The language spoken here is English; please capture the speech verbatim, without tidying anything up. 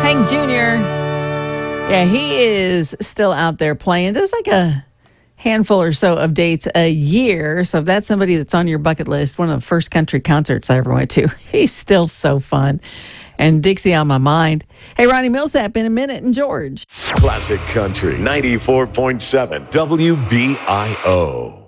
Hank Junior Yeah, he is still out there playing. Just like a handful or so of dates a year. So if that's somebody that's on your bucket list, one of the first country concerts I ever went to, he's still so fun. And Dixie on my mind. Hey, Ronnie Millsap in a minute, and George. Classic Country ninety-four point seven W B I O.